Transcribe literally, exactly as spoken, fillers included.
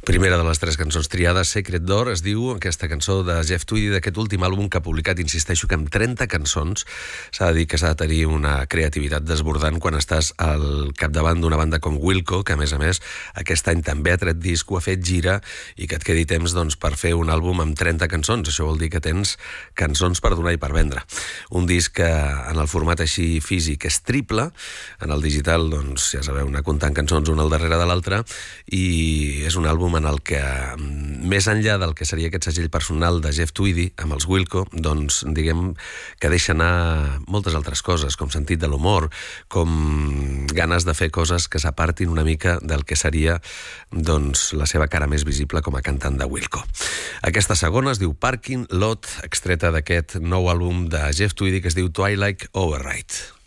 Primera de les tres cançons triades, Secret Door, es diu aquesta cançó de Jeff Tweedy, d'aquest últim àlbum que ha publicat, insisteixo, que amb trenta cançons s'ha de dir que s'ha de tenir una creativitat desbordant quan estàs al capdavant d'una banda com Wilco, que a més a més aquest any també ha tret disc, ho ha fet gira, i que et quedi temps doncs, per fer un àlbum amb trenta cançons. Això vol dir que tens cançons per donar i per vendre. Un disc que en el format així físic és triple, en el digital, doncs, ja sabeu, anar comptant cançons un al darrere de l'altre, i és un àlbum en el que, més enllà del que seria aquest segell personal de Jeff Tweedy amb els Wilco, doncs diguem que deixa anar moltes altres coses, com sentit de l'humor, com ganes de fer coses que s'apartin una mica del que seria doncs, la seva cara més visible com a cantant de Wilco. Aquesta segona es diu Parking Lot, extreta d'aquest nou àlbum de Jeff Tweedy que es diu Twilight Override.